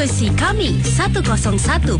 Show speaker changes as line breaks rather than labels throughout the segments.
Frekuensi kami 101.9,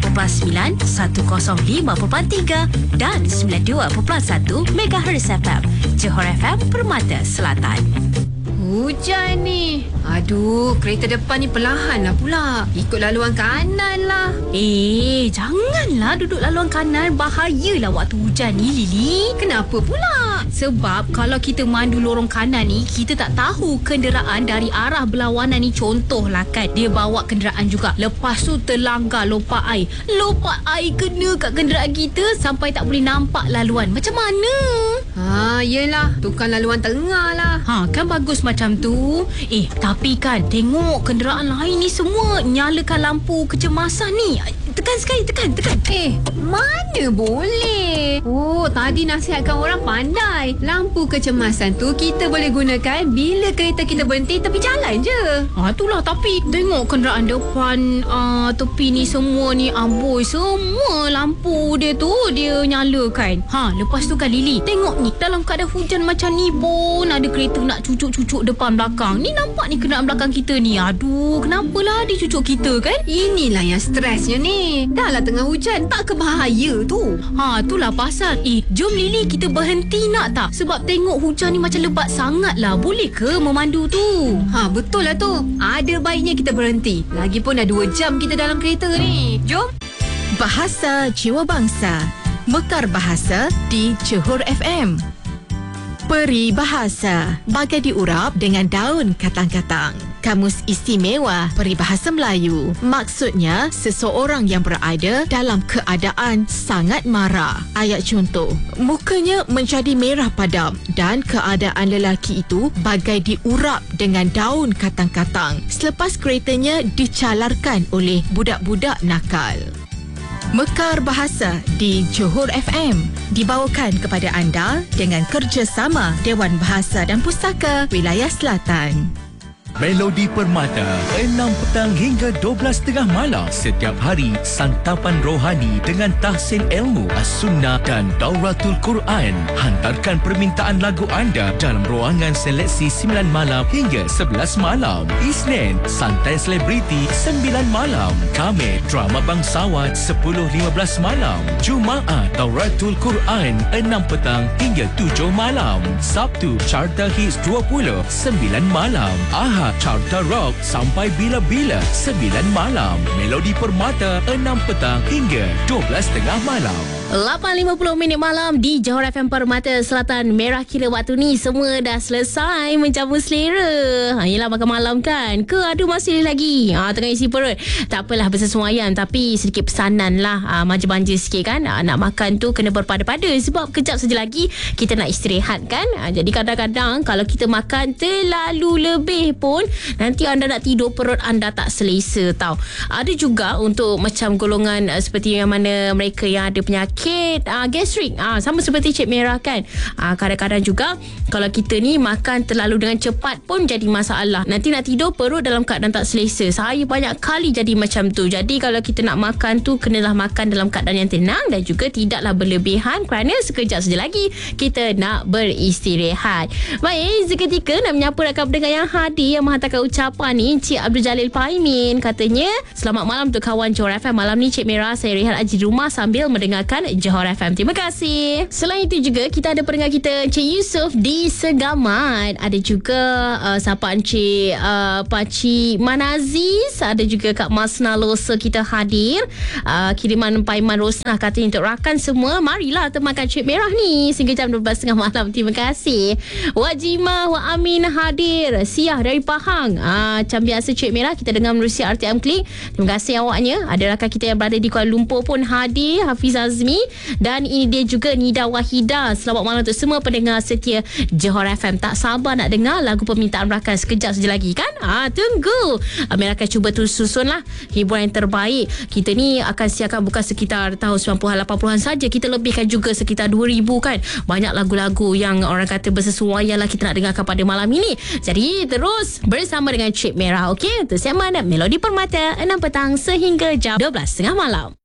105.3 dan 92.1 MHz FM. Johor FM Permata Selatan.
Hujan ni. Aduh, kereta depan ni perlahan lah pula. Ikut laluan kanan lah.
Janganlah duduk laluan kanan. Bahayalah waktu hujan ni, Lily.
Kenapa pula?
Sebab kalau kita mandu lorong kanan ni, kita tak tahu kenderaan dari arah berlawanan ni. Contohlah kan, dia bawa kenderaan juga. Lepas tu terlanggar lompat air. Lompat air kena kat kenderaan kita sampai tak boleh nampak laluan. Macam mana?
Yelah. Tukar laluan tengah lah.
Kan bagus macam tu. Tapi kan, tengok kenderaan lain ni semua nyalakan lampu kecemasan ni. Tekan sekali, tekan.
Mana boleh? Tadi nasihatkan orang pandai. Lampu kecemasan tu kita boleh gunakan bila kereta kita berhenti tepi jalan je.
Itulah, tapi tengok kenderaan depan, tepi ni semua ni amboi. Semua lampu dia tu dia nyalakan. Lepas tu kan, Lily, tengok ni, dalam keadaan hujan macam ni pun ada kereta nak cucuk-cucuk depan belakang. Ni nampak ni kenderaan belakang kita ni. Aduh, kenapalah dia cucuk kita kan?
Inilah yang stresnya ni. Dah lah tengah hujan, tak ke bahaya tu?
Itulah pasal. Jom Lily, kita berhenti nak tak? Sebab tengok hujan ni macam lebat sangat lah. Boleh ke memandu tu?
Betul lah tu. Ada baiknya kita berhenti. Lagipun dah 2 jam kita dalam kereta ni. Jom.
Bahasa Jiwa Bangsa. Mekar Bahasa di Johor FM. Peribahasa. Bagai diurap dengan daun katang-katang. Kamus Istimewa Peribahasa Melayu. Maksudnya, seseorang yang berada dalam keadaan sangat marah. Ayat contoh, mukanya menjadi merah padam dan keadaan lelaki itu bagai diurap dengan daun katang-katang selepas keretanya dicalarkan oleh budak-budak nakal. Mekar Bahasa di Johor FM dibawakan kepada anda dengan kerjasama Dewan Bahasa dan Pustaka Wilayah Selatan.
Melodi Permata 6 petang hingga 12 tengah malam. Setiap hari santapan rohani dengan tahsin ilmu As-Sunnah dan Dauratul Quran. Hantarkan permintaan lagu anda dalam ruangan seleksi 9 malam hingga 11 malam. Isnin santai selebriti 9 malam. Khamis drama bangsawan 10.15 malam. Jumaat Dauratul Quran 6 petang hingga 7 malam. Sabtu Carta Hits 20 9 malam. Ahad Carta Rock sampai bila-bila 9 malam. Melodi Permata 6 petang hingga 12 tengah malam.
8.50 minit malam di Johor FM Permata Selatan. Merah kira waktu ni semua dah selesai mencamu selera. Yelah, makan malam kan? Ke ada masih lagi? Tengah isi perut. Tak apalah, bersesuaian. Tapi sedikit pesanan lah. Manja-manja sikit kan? Nak makan tu kena berpada-pada. Sebab kejap saja lagi kita nak istirahat kan? Jadi kadang-kadang kalau kita makan terlalu lebih pun, nanti anda nak tidur, perut anda tak selesa tau. Ada juga untuk macam golongan seperti yang mana mereka yang ada penyakit gastrik, sama seperti Cik Merah kan. Kadang-kadang juga kalau kita ni makan terlalu dengan cepat pun jadi masalah. Nanti nak tidur, perut dalam keadaan tak selesa. Saya banyak kali jadi macam tu. Jadi kalau kita nak makan tu, kenalah makan dalam keadaan yang tenang dan juga tidaklah berlebihan, kerana sekejap saja lagi kita nak beristirahat. Baik, seketika nak menyapa rakan pendengar yang hadir yang menghantarkan ucapan ni. Cik Abdul Jalil Paimin katanya, selamat malam untuk kawan Johor FM. Malam ni Cik Merah, saya rehat aja di rumah sambil mendengarkan Johor FM. Terima kasih. Selain itu juga kita ada pendengar kita Encik Yusof di Segamat. Ada juga siapa Encik Pakcik Manazis. Ada juga Kak Masna Losa kita hadir. Kiriman Paiman Rosnah katanya untuk rakan semua, marilah temankan Cik Merah ni sehingga jam 12.30 malam. Terima kasih. Wak Jimah, Wak Amin hadir. Siah dari Pahang. Macam biasa Cik Merah kita dengar menerusi RTM Klik. Terima kasih awaknya. Ada rakan kita yang berada di Kuala Lumpur pun hadir, Hafiz Azmi. Dan ini dia juga Nida Wahida. Selamat malam untuk semua pendengar setia Johor FM. Tak sabar nak dengar lagu permintaan rakan sekejap saja lagi kan? Tunggu. Mereka akan cuba terus susunlah hiburan yang terbaik. Kita ni akan siarkan bukan sekitar tahun 90-an 80-an saja. Kita lebihkan juga sekitar 2000 kan. Banyak lagu-lagu yang orang kata bersesuaian lah kita nak dengarkan pada malam ini. Jadi terus bersama dengan Cik Merah, okey? Untuk siaman Melodi Permata 6 petang sehingga jam 12.30 malam.